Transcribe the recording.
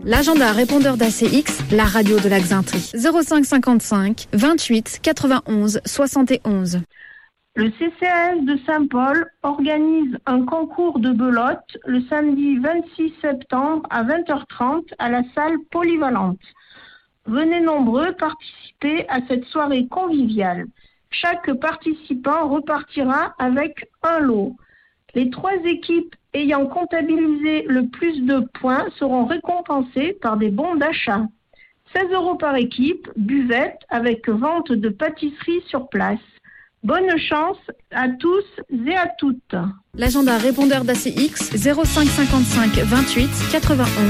L'agenda répondeur d'ACX, la radio de la Xaintrie. 05 55 28 91 71. Le CCAS de Saint-Paul organise un concours de belote le samedi 26 septembre à 20h30 à la salle polyvalente. Venez nombreux participer à cette soirée conviviale. Chaque participant repartira avec un lot. Les 3 équipes ayant comptabilisé le plus de points seront récompensées par des bons d'achat. 16 € par équipe, buvette avec vente de pâtisserie sur place. Bonne chance à tous et à toutes. L'agenda répondeur d'ACX 05 55 28 91